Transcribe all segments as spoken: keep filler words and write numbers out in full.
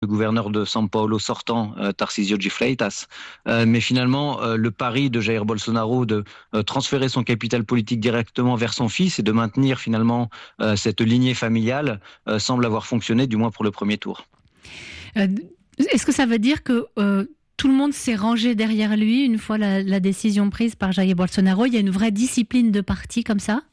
le gouverneur de São Paulo sortant, euh, Tarcísio de Freitas. Euh, mais finalement, euh, le pari de Jair Bolsonaro de euh, transférer son capital politique directement vers son fils et de maintenir finalement euh, cette lignée familiale euh, semble avoir fonctionné, du moins pour le premier tour. Euh, est-ce que ça veut dire que euh, tout le monde s'est rangé derrière lui une fois la, la décision prise par Jair Bolsonaro? Il y a une vraie discipline de parti comme ça?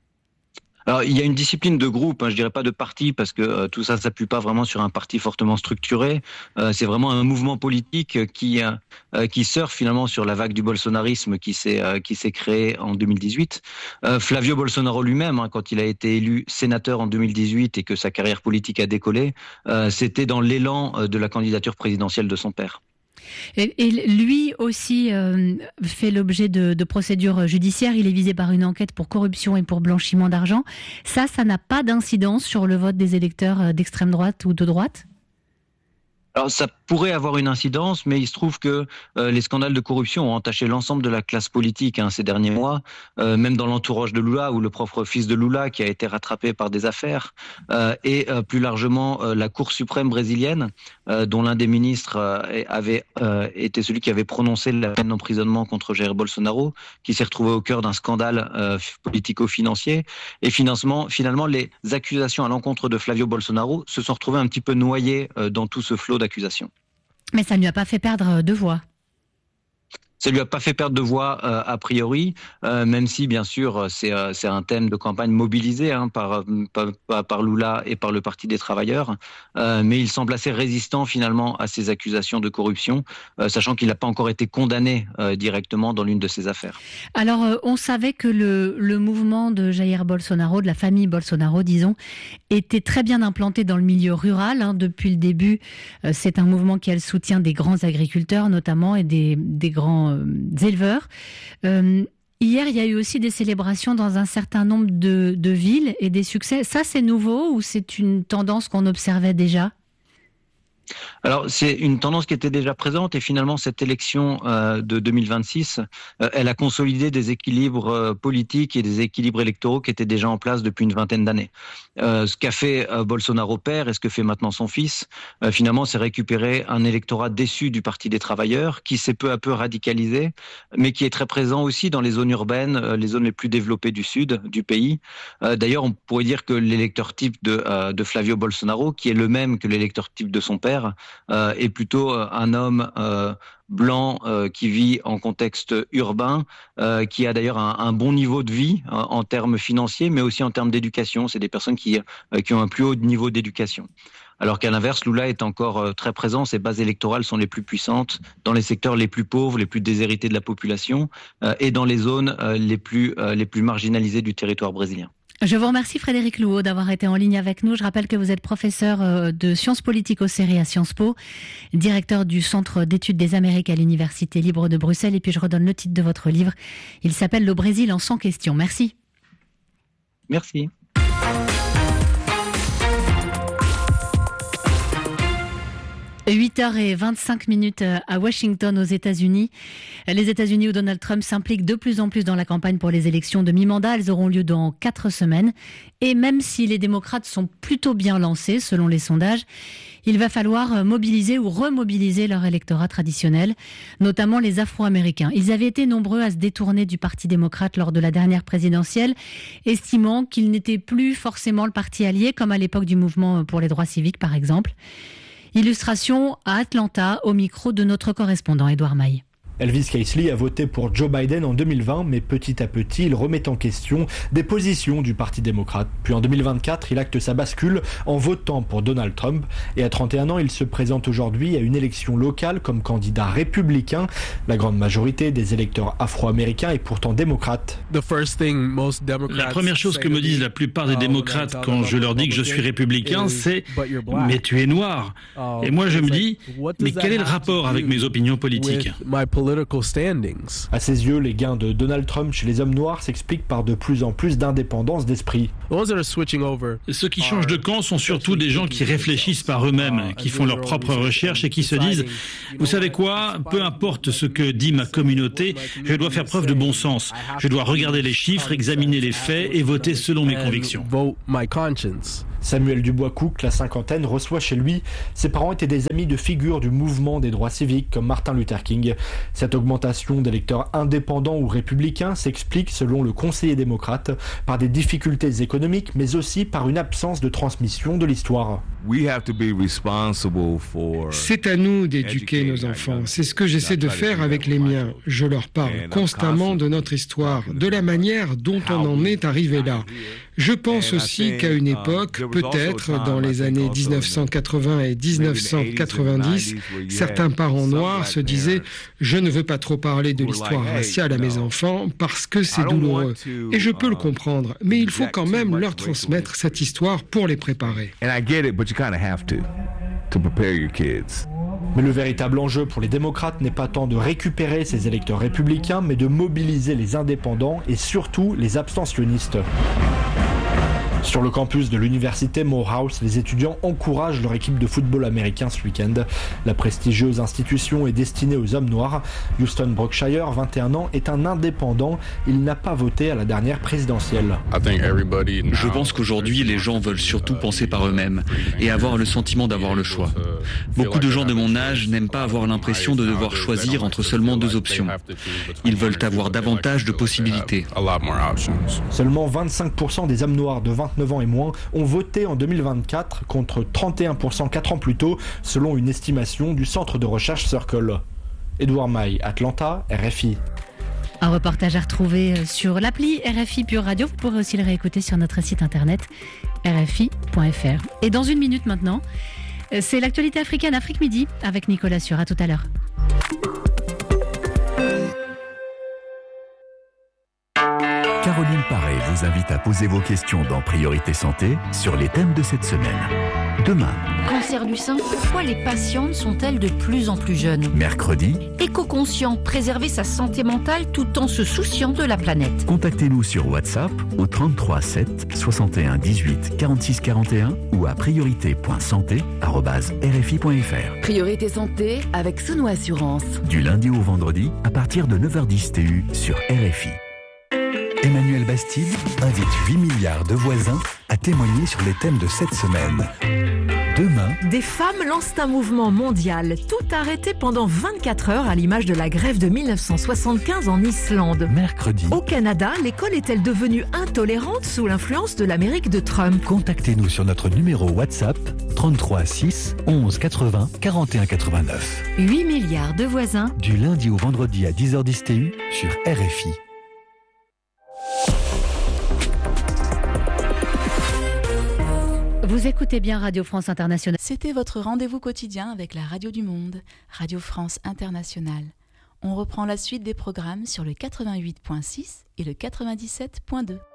Alors, il y a une discipline de groupe, hein, je dirais pas de parti, parce que euh, tout ça ne s'appuie pas vraiment sur un parti fortement structuré. Euh, c'est vraiment un mouvement politique qui euh, qui surfe finalement sur la vague du bolsonarisme qui s'est euh, qui s'est créée en deux mille dix-huit. Euh, Flavio Bolsonaro lui-même, hein, quand il a été élu sénateur en deux mille dix-huit et que sa carrière politique a décollé, euh, c'était dans l'élan de la candidature présidentielle de son père. Et, et lui aussi euh, fait l'objet de, de procédures judiciaires. Il est visé par une enquête pour corruption et pour blanchiment d'argent. Ça, ça n'a pas d'incidence sur le vote des électeurs d'extrême droite ou de droite ? Alors ça pourrait avoir une incidence, mais il se trouve que euh, les scandales de corruption ont entaché l'ensemble de la classe politique hein, ces derniers mois, euh, même dans l'entourage de Lula ou le propre fils de Lula qui a été rattrapé par des affaires, euh, et euh, plus largement euh, la Cour suprême brésilienne, euh, dont l'un des ministres euh, avait euh, été celui qui avait prononcé la peine d'emprisonnement contre Jair Bolsonaro, qui s'est retrouvé au cœur d'un scandale euh, politico-financier. Et financement, finalement, les accusations à l'encontre de Flavio Bolsonaro se sont retrouvées un petit peu noyées euh, dans tout ce flot d'accusations. Mais ça ne lui a pas fait perdre de voix. Ça lui a pas fait perdre de voix euh, a priori, euh, même si bien sûr c'est euh, c'est un thème de campagne mobilisé hein, par, par par Lula et par le Parti des Travailleurs, euh, mais il semble assez résistant finalement à ces accusations de corruption, euh, sachant qu'il n'a pas encore été condamné euh, directement dans l'une de ces affaires. Alors euh, on savait que le le mouvement de Jair Bolsonaro, de la famille Bolsonaro, disons, était très bien implanté dans le milieu rural hein, depuis le début. Euh, c'est un mouvement qui a le soutien des grands agriculteurs notamment et des des grands éleveurs. Euh, hier, il y a eu aussi des célébrations dans un certain nombre de, de villes et des succès. Ça, c'est nouveau ou c'est une tendance qu'on observait déjà ? Alors, c'est une tendance qui était déjà présente et finalement, cette élection euh, de deux mille vingt-six, euh, elle a consolidé des équilibres euh, politiques et des équilibres électoraux qui étaient déjà en place depuis une vingtaine d'années. Euh, ce qu'a fait euh, Bolsonaro père et ce que fait maintenant son fils, euh, finalement, c'est récupérer un électorat déçu du Parti des Travailleurs qui s'est peu à peu radicalisé, mais qui est très présent aussi dans les zones urbaines, euh, les zones les plus développées du sud du pays. Euh, d'ailleurs, on pourrait dire que l'électeur type de, euh, de Flavio Bolsonaro, qui est le même que l'électeur type de son père, Euh, est plutôt euh, un homme euh, blanc euh, qui vit en contexte urbain, euh, qui a d'ailleurs un, un bon niveau de vie euh, en termes financiers, mais aussi en termes d'éducation. C'est des personnes qui, euh, qui ont un plus haut niveau d'éducation. Alors qu'à l'inverse, Lula est encore euh, très présent. Ses bases électorales sont les plus puissantes dans les secteurs les plus pauvres, les plus déshérités de la population euh, et dans les zones euh, les plus, euh, les plus marginalisées du territoire brésilien. Je vous remercie Frédéric Louot d'avoir été en ligne avec nous. Je rappelle que vous êtes professeur de sciences politiques au C E R I à Sciences Po, directeur du Centre d'études des Amériques à l'Université libre de Bruxelles. Et puis je redonne le titre de votre livre. Il s'appelle « Le Brésil en cent questions ». Merci. Merci. huit heures vingt-cinq minutes à Washington, aux États-Unis. Les États-Unis où Donald Trump s'implique de plus en plus dans la campagne pour les élections de mi-mandat. Elles auront lieu dans quatre semaines. Et même si les démocrates sont plutôt bien lancés, selon les sondages, il va falloir mobiliser ou remobiliser leur électorat traditionnel, notamment les Afro-Américains. Ils avaient été nombreux à se détourner du Parti démocrate lors de la dernière présidentielle, estimant qu'il n'était plus forcément le parti allié, comme à l'époque du mouvement pour les droits civiques, par exemple. Illustration à Atlanta, au micro de notre correspondant Édouard Maille. Elvis Casely a voté pour Joe Biden en deux mille vingt, mais petit à petit, il remet en question des positions du Parti démocrate. Puis en deux mille vingt-quatre, il acte sa bascule en votant pour Donald Trump. Et à trente et un ans, il se présente aujourd'hui à une élection locale comme candidat républicain. La grande majorité des électeurs afro-américains est pourtant démocrate. La première chose que me disent la plupart des démocrates quand je leur dis que je suis républicain, c'est « mais tu es noir ». Et moi je me dis « mais quel est le rapport avec mes opinions politiques ?» À ses yeux, les gains de Donald Trump chez les hommes noirs s'expliquent par de plus en plus d'indépendance d'esprit. Ceux qui changent de camp sont surtout des gens qui réfléchissent par eux-mêmes, qui font leurs propres recherches et qui se disent « Vous savez quoi ? Peu importe ce que dit ma communauté, je dois faire preuve de bon sens. Je dois regarder les chiffres, examiner les faits et voter selon mes convictions. » Samuel Dubois-Cook, la cinquantaine, reçoit chez lui. Ses parents étaient des amis de figures du mouvement des droits civiques comme Martin Luther King. Cette augmentation d'électeurs indépendants ou républicains s'explique, selon le conseiller démocrate, par des difficultés économiques, mais aussi par une absence de transmission de l'histoire. C'est à nous d'éduquer nos enfants. C'est ce que j'essaie de faire avec les miens. Je leur parle constamment de notre histoire, de la manière dont on en est arrivé là. Je pense aussi qu'à une époque, peut-être dans les années dix-neuf cent quatre-vingts et dix-neuf cent quatre-vingt-dix, certains parents noirs se disaient « Je ne veux pas trop parler de l'histoire raciale à mes enfants parce que c'est douloureux. » Et je peux le comprendre, mais il faut quand même leur transmettre cette histoire pour les préparer. Mais le véritable enjeu pour les démocrates n'est pas tant de récupérer ces électeurs républicains, mais de mobiliser les indépendants et surtout les abstentionnistes. Sur le campus de l'université Morehouse, les étudiants encouragent leur équipe de football américain ce week-end. La prestigieuse institution est destinée aux hommes noirs. Houston Brookshire, vingt et un ans, est un indépendant. Il n'a pas voté à la dernière présidentielle. Je pense qu'aujourd'hui, les gens veulent surtout penser par eux-mêmes et avoir le sentiment d'avoir le choix. Beaucoup de gens de mon âge n'aiment pas avoir l'impression de devoir choisir entre seulement deux options. Ils veulent avoir davantage de possibilités. Seulement vingt-cinq pour cent des hommes noirs de vingt-neuf ans et moins ont voté en deux mille vingt-quatre contre trente et un pour cent quatre ans plus tôt, selon une estimation du centre de recherche Circle. Édouard Maille, Atlanta, R F I. Un reportage à retrouver sur l'appli R F I Pure Radio. Vous pourrez aussi le réécouter sur notre site internet r f i point f r. Et dans une minute maintenant, c'est l'actualité africaine Afrique Midi avec Nicolas Sur. À tout à l'heure. Caroline Paré vous invite à poser vos questions dans Priorité Santé sur les thèmes de cette semaine. Demain. Cancer du sein, pourquoi les patientes sont-elles de plus en plus jeunes ? Mercredi. Éco-conscient, préserver sa santé mentale tout en se souciant de la planète. Contactez-nous sur WhatsApp au trente-trois sept soixante et un dix-huit quarante-six quarante et un ou à priorité point santé arobase r f i point f r. Priorité Santé avec Souno Assurance. Du lundi au vendredi à partir de neuf heures dix T U sur R F I. Emmanuel Bastide invite huit milliards de voisins à témoigner sur les thèmes de cette semaine. Demain, des femmes lancent un mouvement mondial, tout arrêté pendant vingt-quatre heures à l'image de la grève de mille neuf cent soixante-quinze en Islande. Mercredi, au Canada, l'école est-elle devenue intolérante sous l'influence de l'Amérique de Trump ? Contactez-nous sur notre numéro WhatsApp trente-trois six onze quatre-vingts quarante et un quatre-vingt-neuf. huit milliards de voisins. Du lundi au vendredi à dix heures dix T U sur R F I. Vous écoutez bien Radio France Internationale. C'était votre rendez-vous quotidien avec la radio du monde, Radio France Internationale. On reprend la suite des programmes sur le quatre-vingt-huit point six et le quatre-vingt-dix-sept point deux.